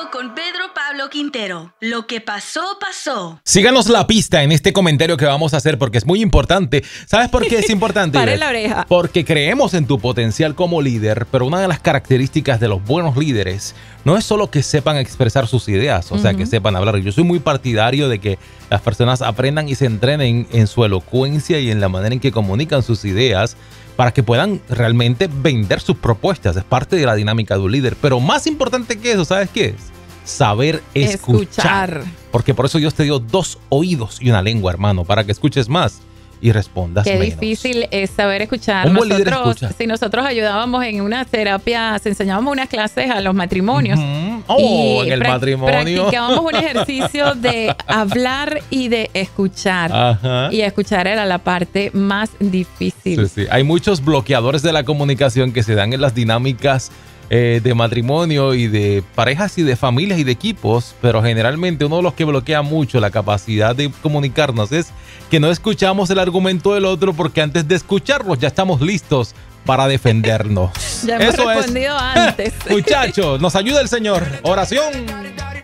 con Pedro Pablo Quintero. Lo que pasó, pasó. Síganos la pista en este comentario que vamos a hacer porque es muy importante. ¿Sabes por qué es importante? Pare la oreja. Porque creemos en tu potencial como líder, pero una de las características de los buenos líderes no es solo que sepan expresar sus ideas, o sea, que sepan hablar. Yo soy muy partidario de que las personas aprendan y se entrenen en su elocuencia y en la manera en que comunican sus ideas para que puedan realmente vender sus propuestas. Es parte de la dinámica de un líder. Pero más importante que eso, ¿sabes qué es? Saber escuchar. Porque por eso Dios te dio 2 oídos y una lengua, hermano, para que escuches más y respondas Qué menos. Difícil es saber escuchar. Un buen líder escucha. Si nosotros ayudábamos en una terapia, enseñábamos unas clases a los matrimonios. En el matrimonio. Practicábamos un ejercicio de hablar y de escuchar. Ajá. Y escuchar era la parte más difícil. Sí. Hay muchos bloqueadores de la comunicación que se dan en las dinámicas de matrimonio y de parejas y de familias y de equipos, pero generalmente uno de los que bloquea mucho la capacidad de comunicarnos es que no escuchamos el argumento del otro porque antes de escucharlos ya estamos listos para defendernos. Ya hemos respondido antes. Muchachos, nos ayuda el Señor. Oración.